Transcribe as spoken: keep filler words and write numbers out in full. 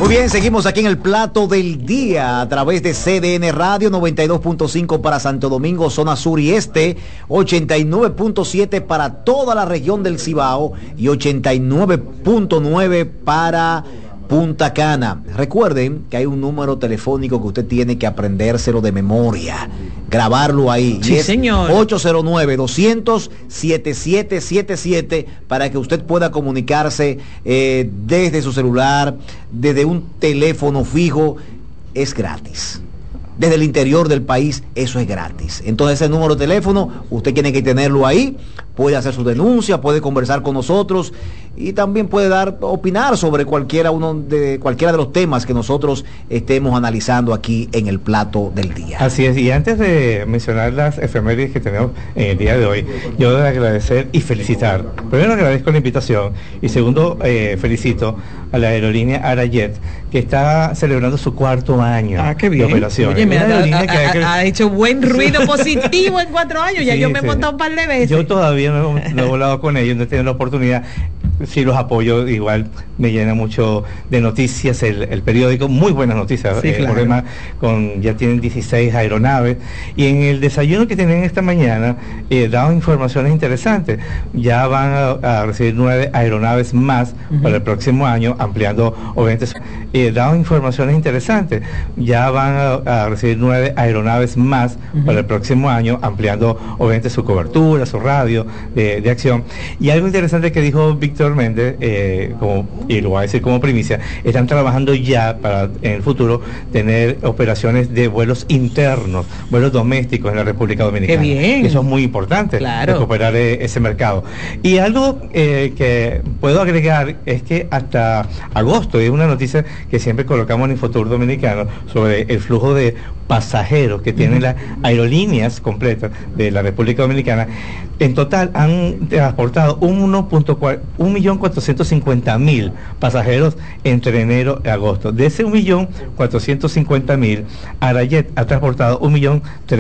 Muy bien, seguimos aquí en el plato del día a través de C D N Radio noventa y dos punto cinco para Santo Domingo, zona sur y este, ochenta y nueve punto siete para toda la región del Cibao y ochenta y nueve punto nueve para Punta Cana. Recuerden que hay un número telefónico que usted tiene que aprendérselo de memoria, grabarlo ahí. Sí, y es señor. ocho cero nueve, doscientos, setenta y siete setenta y siete para que usted pueda comunicarse eh, desde su celular, desde un teléfono fijo. Es gratis. Desde el interior del país, eso es gratis. Entonces ese número de teléfono, usted tiene que tenerlo ahí, puede hacer su denuncia, puede conversar con nosotros y también puede dar, opinar sobre cualquiera uno de cualquiera de los temas que nosotros estemos analizando aquí en el plato del día. Así es, y antes de mencionar las efemérides que tenemos en el día de hoy, yo debo agradecer y felicitar. Primero agradezco la invitación y segundo eh, felicito a la aerolínea Arajet, que está celebrando su cuarto año ah, qué bien. de operación. Oye, me ha, ha, que ha, ha hecho buen ruido positivo en cuatro años, ya sí, yo me he sí. montado un par de veces. Yo todavía no, no he volado con ellos, no he tenido la oportunidad. Sí los apoyo, igual me llena mucho de noticias el, el periódico, muy buenas noticias, sí, eh, claro. Además, con ya tienen dieciséis aeronaves y en el desayuno que tienen esta mañana eh, daban informaciones interesantes. Ya van a, a recibir nueve aeronaves más uh-huh. para el próximo año, ampliando obviamente eh, daban informaciones interesantes. Ya van a, a recibir nueve aeronaves más uh-huh. para el próximo año, ampliando obviamente su cobertura, su radio de, de acción. Y algo interesante que dijo Víctor Méndez, eh, como, y lo voy a decir como primicia, están trabajando ya para en el futuro tener operaciones de vuelos internos, vuelos domésticos en la República Dominicana. ¡Qué bien! Eso es muy importante, claro. recuperar eh, ese mercado. Y algo eh, que puedo agregar es que hasta agosto, es una noticia que siempre colocamos en Infotour Dominicano sobre el flujo de pasajeros que tienen uh-huh. las aerolíneas completas de la República Dominicana. En total han transportado un millón cuatrocientos cincuenta mil pasajeros entre enero y agosto. De ese un millón cuatrocientos cincuenta mil, Arajet ha transportado un millón